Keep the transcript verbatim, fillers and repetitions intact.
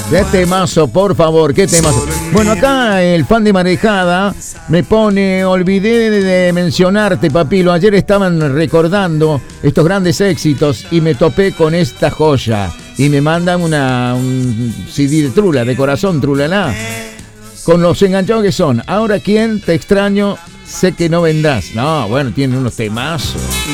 Qué temazo, por favor, qué temazo. Bueno, acá el fan de Marejada me pone, olvidé de mencionarte, papilo. Ayer estaban recordando estos grandes éxitos y me topé con esta joya. Y me mandan una, un C D de Trula, de corazón, Trulalá. Con los enganchados que son. Ahora, ¿quién? Te extraño, sé que no vendrás. No, bueno, tienen unos temazos.